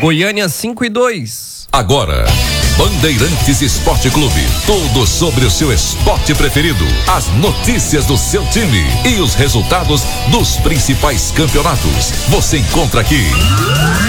Goiânia 5-2. Agora, Bandeirantes Esporte Clube. Tudo sobre o seu esporte preferido. As notícias do seu time e os resultados dos principais campeonatos. Você encontra aqui.